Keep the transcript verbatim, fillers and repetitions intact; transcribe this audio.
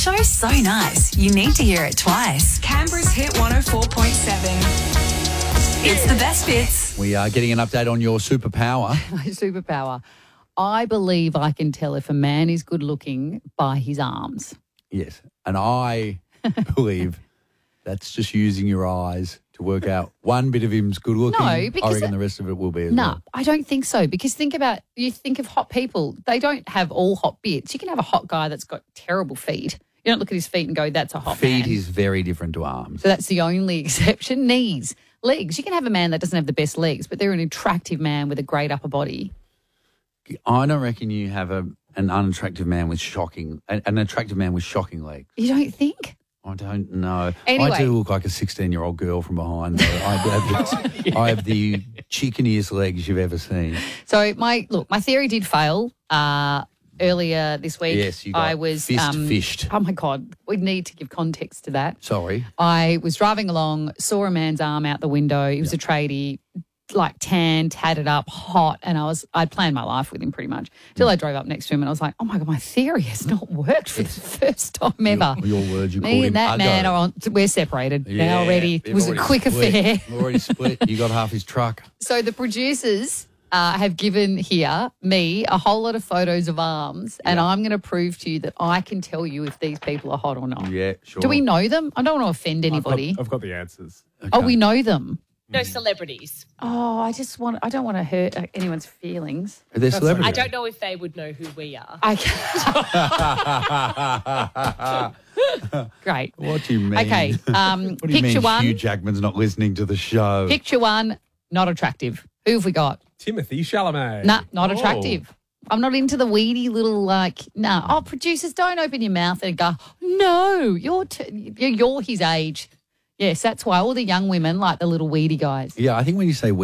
show's so nice, you need to hear it twice. Canberra's Hit one oh four point seven. It's the best bits. We are getting an update on your superpower. My superpower. I believe I can tell if a man is good looking by his arms. Yes. And I believe that's just using your eyes to work out one bit of him's good looking. No, because I reckon it- the rest of it will be as No, well. I don't think so. Because think about, you think of hot people. They don't have all hot bits. You can have a hot guy that's got terrible feet. You don't look at his feet and go, that's a hot Feet man. is very different to arms. So that's the only exception. Knees, legs. You can have a man that doesn't have the best legs, but they're an attractive man with a great upper body. I don't reckon you have a an unattractive man with shocking, an, an attractive man with shocking legs. You don't think? I don't know. Anyway. I do look like a sixteen-year-old girl from behind. Though. I, have the, I have the chickeniest legs you've ever seen. So my look, my theory did fail. Uh, earlier this week, Yes, you got I was fist um, fished. Oh my God, we need to give context to that. Sorry. I was driving along, saw a man's arm out the window. He was a tradie, like tan, tatted up, hot, and I was I'd planned my life with him pretty much till I drove up next to him and I was like, oh my God, my theory has not worked for the first time ever. Your, your words, you called Me him and that uggo. man are on. We're separated now already. It they've was a already quick split. affair. They've already split. You got half his truck. So the producers uh, have given here me a whole lot of photos of arms, and Yeah. I'm going to prove to you that I can tell you if these people are hot or not. Yeah, sure. Do we know them? I don't want to offend I've anybody. got, I've got the answers. Oh, we know them. No celebrities. Oh, I just want. I don't want to hurt uh, anyone's feelings. Are they celebrities? I don't know if they would know who we are. I Great. What do you mean? Okay. Um, What do you picture mean one. Hugh Jackman's not listening to the show? Picture one. Not attractive. Who have we got? Timothy Chalamet. Nah, not Oh. attractive. I'm not into the weedy little like. Nah. Oh, producers, don't open your mouth and go. No, you're t- you're you're his age. Yes, that's why all the young women like the little weedy guys. Yeah, I think when you say